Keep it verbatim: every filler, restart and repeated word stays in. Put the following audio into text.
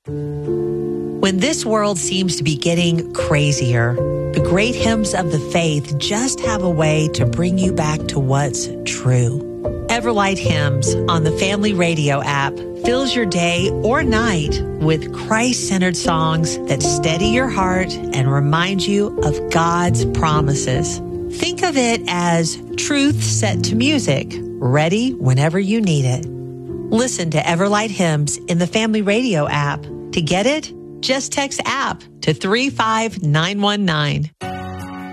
When this world seems to be getting crazier, the great hymns of the faith just have a way to bring you back to what's true. Everlight Hymns on the Family Radio app fills your day or night with Christ-centered songs that steady your heart and remind you of God's promises. Think of it as truth set to music, ready whenever you need it. Listen to Everlight Hymns in the Family Radio app. To get it, just text app to three five nine one nine.